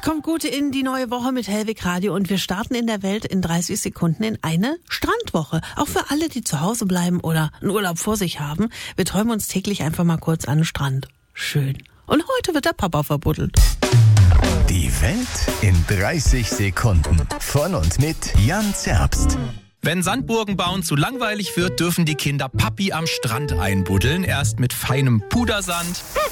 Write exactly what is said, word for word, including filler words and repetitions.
Kommt gut in die neue Woche mit Hellwig Radio und wir starten in der Welt in dreißig Sekunden in eine Strandwoche. Auch für alle, die zu Hause bleiben oder einen Urlaub vor sich haben. Wir träumen uns täglich einfach mal kurz an den Strand. Schön. Und heute wird der Papa verbuddelt. Die Welt in dreißig Sekunden. Von und mit Jan Zerbst. Wenn Sandburgen bauen zu langweilig wird, dürfen die Kinder Papi am Strand einbuddeln. Erst mit feinem Pudersand,